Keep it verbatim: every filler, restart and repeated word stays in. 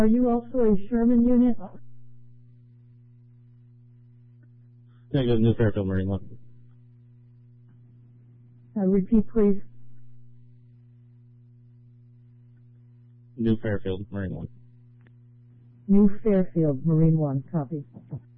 Are you also a Sherman unit? Yeah, go to New Fairfield, Marine One. Uh, repeat, please. New Fairfield, Marine One. New Fairfield, Marine One. Copy.